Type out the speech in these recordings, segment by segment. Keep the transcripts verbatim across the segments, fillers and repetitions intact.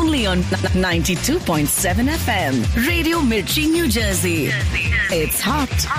only on ninety-two point seven F M. Radio Mirchi, New Jersey. It's hot.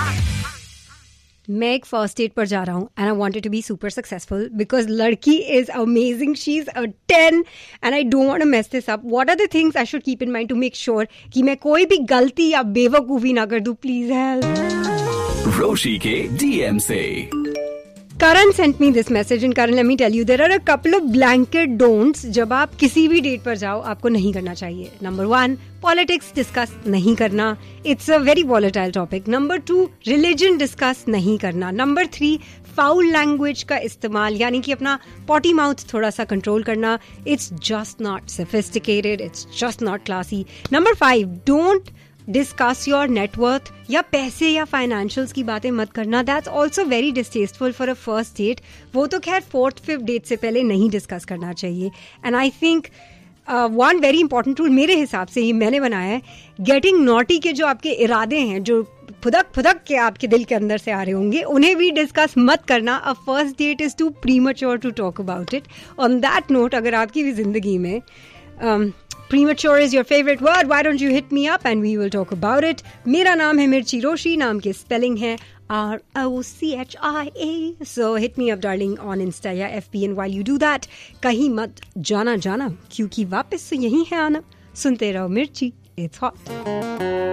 मैं एक first date पर जा रहा हूँ and I wanted to be super successful because लड़की is amazing, she is a ten and I don't want to mess this up. What are the things I should keep in mind to make sure कि मैं कोई भी गलती या बेवकूफ़ी ना कर दूं? Please help. रोशी के डीएम से. Karan sent me this message and Karan, let me tell you, there are a couple of blanket don'ts जब आप किसी भी डेट पर जाओ आपको नहीं करना चाहिए. नंबर वन, पॉलिटिक्स डिस्कस नहीं करना. It's a very volatile topic. Number two, religion discuss नहीं करना. नंबर थ्री, फाउल लैंग्वेज का इस्तेमाल, यानी कि अपना पॉटी माउथ थोड़ा सा कंट्रोल करना. It's just not sophisticated, it's just not classy. Number five, don't discuss your net worth या पैसे या फाइनेंशियल्स की बातें मत करना. That's also very distasteful for a first date. वो तो खैर फोर्थ फिफ्थ डेट से पहले नहीं डिस्कस करना चाहिए. And I think one very important rule मेरे हिसाब से ही मैंने बनाया है, गेटिंग नॉटी के जो आपके इरादे हैं, जो फुदक फुदक के आपके दिल के अंदर से आ रहे होंगे, उन्हें भी डिस्कस मत करना. A first date is to premature to talk about it. On that note, अगर आपकी भी जिंदगी में um, premature is your favorite word, why don't you hit me up and we will talk about it. मेरा नाम है मिर्ची रोशी, नाम की स्पेलिंग है R O C H I A. So hit me up darling on Insta या F B, and while you do that, कहीं मत जाना जाना क्योंकि वापस से यहीं है आना. सुनते रहो मिर्ची, it's hot.